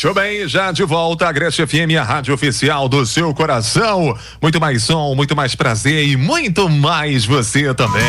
Muito bem, já de volta a Agreste FM, a rádio oficial do seu coração. Muito mais som, muito mais prazer e muito mais você também.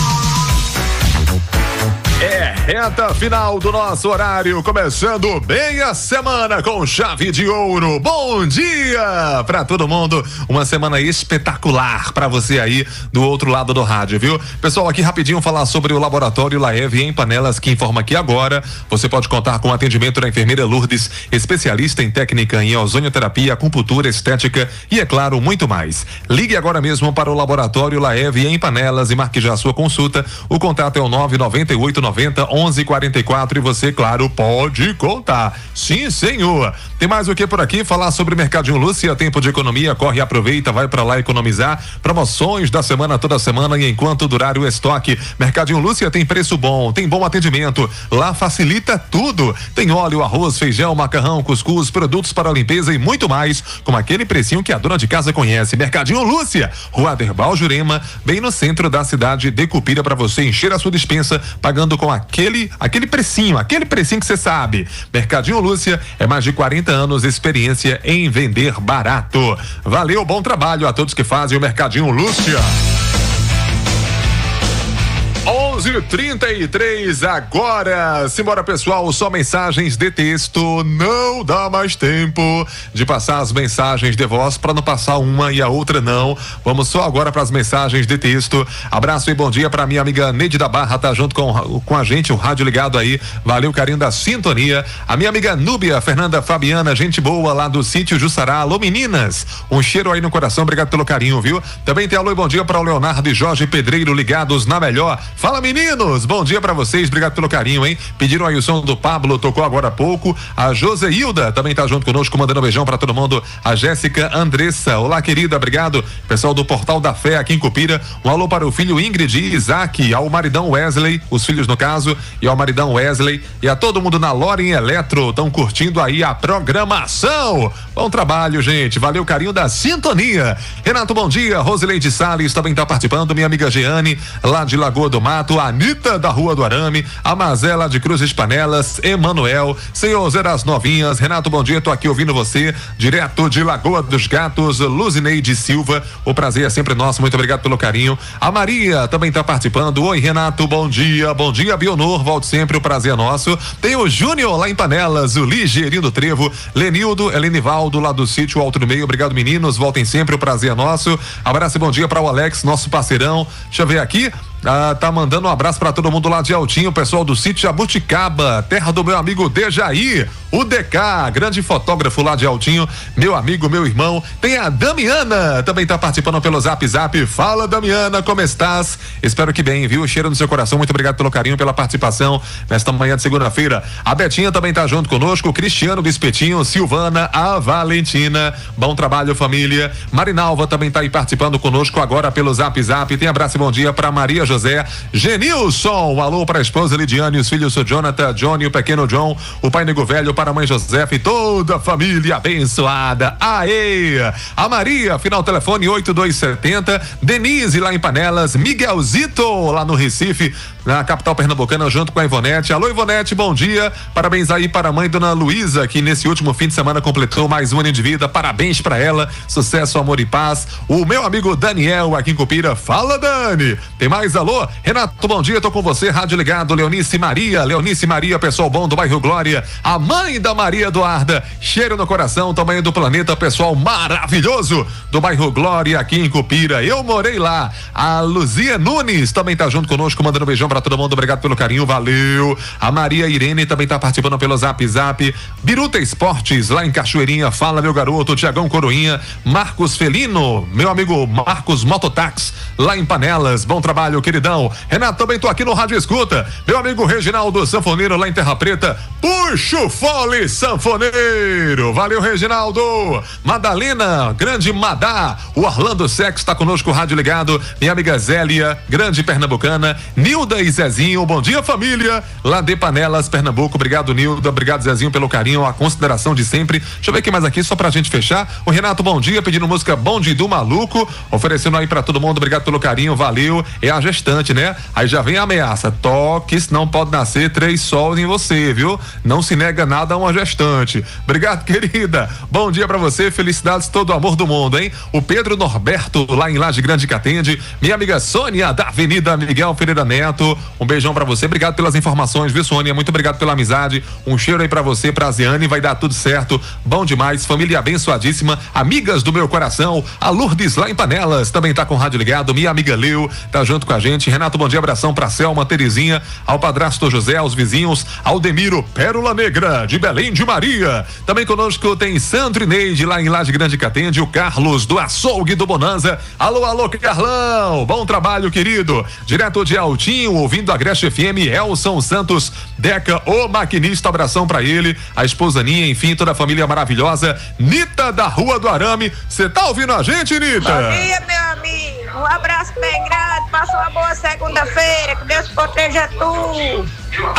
É reta final do nosso horário, começando bem a semana com chave de ouro. Bom dia pra todo mundo, uma semana espetacular pra você aí do outro lado do rádio, viu? Pessoal, aqui rapidinho falar sobre o Laboratório Laeve em Panelas, que informa que agora você pode contar com o atendimento da enfermeira Lourdes, especialista em técnica em ozonioterapia, acupuntura, estética e, é claro, muito mais. Ligue agora mesmo para o Laboratório Laeve em Panelas e marque já a sua consulta. O contato é o 99890 1144 e você, claro, pode contar. Sim, senhor. Tem mais o que por aqui? Falar sobre Mercadinho Lúcia, tempo de economia, corre, aproveita, vai pra lá economizar. Promoções da semana, toda semana e enquanto durar o estoque. Mercadinho Lúcia tem preço bom, tem bom atendimento. Lá facilita tudo. Tem óleo, arroz, feijão, macarrão, cuscuz, produtos para limpeza e muito mais, com aquele precinho que a dona de casa conhece. Mercadinho Lúcia, Rua Aderbal Jurema, bem no centro da cidade de Cupira, para você encher a sua despensa pagando com aquele precinho que você sabe. Mercadinho Lúcia é mais de 40 anos de experiência em vender barato. Valeu, bom trabalho a todos que fazem o Mercadinho Lúcia. 11:33 agora. Simbora, pessoal, só mensagens de texto. Não dá mais tempo de passar as mensagens de voz para não passar uma e a outra não. Vamos só agora para as mensagens de texto. Abraço e bom dia para minha amiga Neide da Barra, tá junto com a gente, o rádio ligado aí. Valeu, carinho da sintonia. A minha amiga Núbia Fernanda Fabiana, gente boa lá do sítio Jussará. Alô, meninas. Um cheiro aí no coração, obrigado pelo carinho, viu? Também tem alô e bom dia para o Leonardo e Jorge Pedreiro ligados na melhor. Fala, meninos, bom dia pra vocês, obrigado pelo carinho, hein? Pediram aí o som do Pablo, tocou agora há pouco. A Joseilda também tá junto conosco, mandando um beijão pra todo mundo. A Jéssica Andressa, olá, querida, obrigado. Pessoal do Portal da Fé aqui em Cupira, um alô para o filho Ingrid e Isaac, ao maridão Wesley, os filhos no caso, e ao maridão Wesley, e a todo mundo na Loren Eletro, estão curtindo aí a programação. Bom trabalho, gente, valeu, carinho da sintonia. Renato, bom dia. Rosileide Salles também tá participando, minha amiga Jeane, lá de Lagoa do Mato, a Anitta da Rua do Arame, a Mazela de Cruzes Panelas, Emanuel, Senhor Zé das Novinhas. Renato, bom dia, tô aqui ouvindo você, direto de Lagoa dos Gatos. Luzineide Silva, o prazer é sempre nosso, muito obrigado pelo carinho. A Maria também tá participando. Oi, Renato, bom dia, Bionor, volte sempre, o prazer é nosso. Tem o Júnior lá em Panelas, o Ligeirinho Trevo, Lenildo, Elenivaldo lá do sítio Alto do Meio, obrigado, meninos, voltem sempre, o prazer é nosso. Abraço e bom dia para o Alex, nosso parceirão. Deixa eu ver aqui. Tá mandando um abraço pra todo mundo lá de Altinho, o pessoal do sítio Jabuticaba, terra do meu amigo Dejaí, o DK, grande fotógrafo lá de Altinho, meu amigo, meu irmão. Tem a Damiana, também tá participando pelo Zap. Fala, Damiana, como estás? Espero que bem, viu? Cheiro no seu coração, muito obrigado pelo carinho, pela participação nesta manhã de segunda-feira. A Betinha também tá junto conosco, o Cristiano do Espetinho, Silvana, a Valentina, bom trabalho, família. Marinalva também tá aí participando conosco agora pelo Zap. Tem abraço e bom dia pra Maria José, Genilson, alô para a esposa Lidiane, os filhos o Jonathan, Johnny, o pequeno John, o pai Nego Velho, para a mãe Josefa e toda a família abençoada. Aê! A Maria, final telefone 8270, Denise lá em Panelas, Miguelzito lá no Recife, na capital pernambucana, junto com a Ivonete. Alô, Ivonete, bom dia, parabéns aí para a mãe Dona Luísa, que nesse último fim de semana completou mais um ano de vida, parabéns para ela, sucesso, amor e paz. O meu amigo Daniel aqui em Cupira, fala, Dani, tem mais alô? Renato, bom dia, tô com você, rádio ligado, Leonice Maria, pessoal bom do bairro Glória, a mãe da Maria Eduarda, cheiro no coração, tamanho do planeta, pessoal maravilhoso do bairro Glória aqui em Cupira, eu morei lá. A Luzia Nunes também tá junto conosco, mandando um beijão pra todo mundo, obrigado pelo carinho, valeu. A Maria Irene também tá participando pelo Zap. Biruta Esportes, lá em Cachoeirinha, fala, meu garoto, Tiagão Coroinha, Marcos Felino, meu amigo Marcos Mototax, lá em Panelas, bom trabalho, queridão. Renato, também tô aqui no Rádio Escuta, meu amigo Reginaldo Sanfoneiro lá em Terra Preta, puxa o fole, sanfoneiro, valeu, Reginaldo. Madalena, grande Madá, o Orlando Sex tá conosco, rádio ligado, minha amiga Zélia, grande pernambucana, Nilda e Zezinho, bom dia, família, lá de Panelas, Pernambuco, obrigado, Nilda, obrigado, Zezinho, pelo carinho, a consideração de sempre. Deixa eu ver aqui mais aqui, só pra gente fechar, o Renato, bom dia, pedindo música Bonde do Maluco, oferecendo aí pra todo mundo, obrigado pelo carinho, valeu. É a gestante, né? Aí já vem a ameaça, toque, senão pode nascer 3 sols em você, viu? Não se nega nada cada uma gestante. Obrigado, querida. Bom dia pra você, felicidades, todo o amor do mundo, hein? O Pedro Norberto, lá em Laje Grande, que atende. Minha amiga Sônia, da Avenida Miguel Ferreira Neto. Um beijão pra você, obrigado pelas informações, viu, Sônia? Muito obrigado pela amizade. Um cheiro aí pra você, pra Ziane, vai dar tudo certo. Bom demais, família abençoadíssima, amigas do meu coração. A Lourdes, lá em Panelas, também tá com o rádio ligado. Minha amiga Leu, tá junto com a gente. Renato, bom dia, abração pra Selma, Terezinha, ao padrasto José, aos vizinhos, Aldemiro, Pérola Negra, de Belém de Maria. Também conosco tem Sandro Neide, lá em Laje Grande, que atende. O Carlos, do Açougue do Bonanza. Alô, alô, Carlão, bom trabalho, querido. Direto de Altinho, ouvindo a Agreste FM, Elson Santos Deca, o maquinista, abração pra ele, a esposa Ninha, enfim, toda a família maravilhosa. Nita, da Rua do Arame, você tá ouvindo a gente, Nita? Bom dia, meu amigo, um abraço bem grande, passa uma boa segunda-feira, que Deus proteja tu.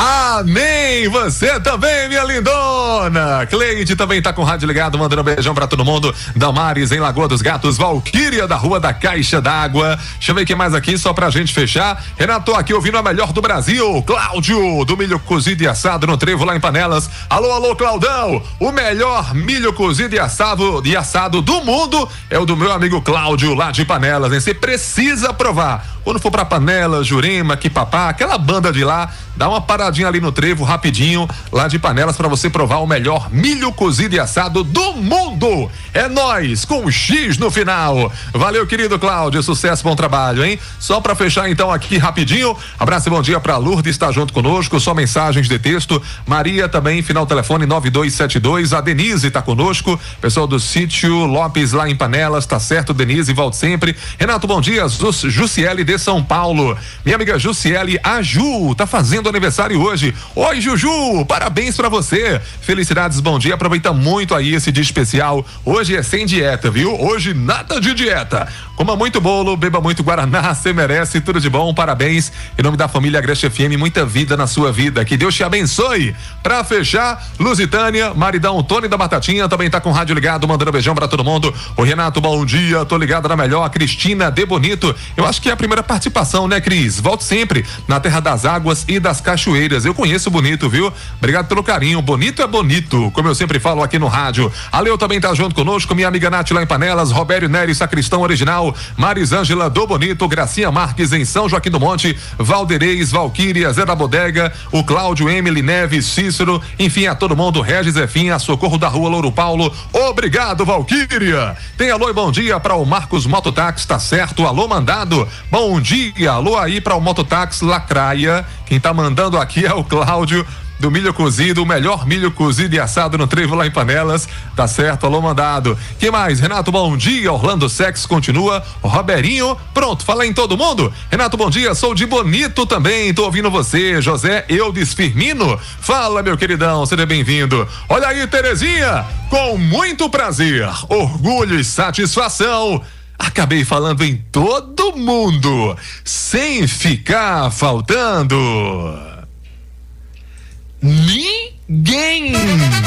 Amém! Você também, minha lindona! Cleide também tá com o rádio ligado, mandando um beijão pra todo mundo. Damares, em Lagoa dos Gatos. Valquíria, da Rua da Caixa d'Água. Deixa eu ver quem mais aqui, só pra gente fechar. Renato, aqui ouvindo a melhor do Brasil. Cláudio, do milho cozido e assado no Trevo, lá em Panelas. Alô, alô, Claudão! O melhor milho cozido e assado do mundo é o do meu amigo Cláudio, lá de Panelas, hein? Você precisa provar. Quando for pra Panelas, Jurema, Quipapá, aquela banda de lá, dá uma paradinha ali no Trevo, rapidinho, lá de Panelas, pra você provar o melhor milho cozido e assado do mundo. É nóis, com X no final. Valeu, querido Cláudio, sucesso, bom trabalho, hein? Só pra fechar então aqui rapidinho, abraço e bom dia pra Lourdes, está junto conosco, só mensagens de texto. Maria também, final telefone 9272. A Denise tá conosco, pessoal do Sítio Lopes, lá em Panelas, tá certo, Denise, volte sempre. Renato, bom dia, Jussiele de São Paulo. Minha amiga Jussiele, a Ju, tá fazendo aniversário hoje. Oi, Juju, parabéns pra você. Felicidades, bom dia, aproveita muito aí esse dia especial. Hoje é sem dieta, viu? Hoje nada de dieta. Coma muito bolo, beba muito Guaraná, você merece, tudo de bom, parabéns. Em nome da família Agreste FM, muita vida na sua vida, que Deus te abençoe. Pra fechar, Lusitânia, maridão Tony da Batatinha, também tá com o rádio ligado, mandando um beijão pra todo mundo. O Renato, bom dia, tô ligado na melhor. A Cristina de Bonito, eu acho que é a primeira participação, né, Cris? Volte sempre na terra das águas e das cachoeiras. Eu conheço Bonito, viu? Obrigado pelo carinho. Bonito é bonito, como eu sempre falo aqui no rádio. A Leo também tá junto conosco, minha amiga Nath lá em Panelas, Robério Nery, Sacristão Original, Marisângela do Bonito, Gracinha Marques em São Joaquim do Monte, Valdereis, Valquíria, Zé da Bodega, o Cláudio, Emily, Neves, Cícero, enfim, a todo mundo, Regis, Zefinha, Socorro da Rua Louro Paulo. Obrigado, Valquíria. Tem alô e bom dia para o Marcos Mototáxi, tá certo? Alô, mandado. Bom dia, alô aí para o Mototáxi Lacraia. Quem tá mandando aqui é o Cláudio, do milho cozido, o melhor milho cozido e assado no Trevo, lá em Panelas, tá certo, alô, mandado. Que mais? Renato, bom dia, Orlando Sex continua, o Roberinho, pronto, falei em todo mundo. Renato, bom dia, sou de Bonito também, tô ouvindo você. José Eudes Firmino, fala, meu queridão, seja bem-vindo. Olha aí, Terezinha, com muito prazer, orgulho e satisfação, acabei falando em todo mundo, sem ficar faltando ninguém.